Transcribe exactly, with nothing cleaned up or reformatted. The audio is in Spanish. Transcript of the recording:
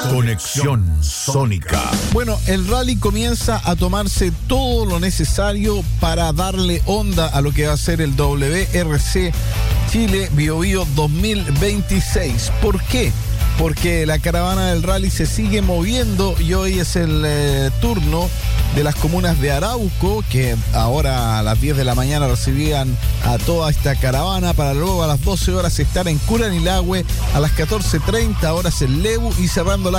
Conexión Sónica. Bueno, el rally comienza a tomarse todo lo necesario para darle onda a lo que va a ser el W R C Chile Bio Bio dos mil veintiséis. ¿Por qué? Porque la caravana del rally se sigue moviendo y hoy es el eh, turno de las comunas de Arauco, que ahora a las diez de la mañana recibían a toda esta caravana para luego a las doce horas estar en Curanilahue, a las catorce treinta horas en Lebu y cerrando la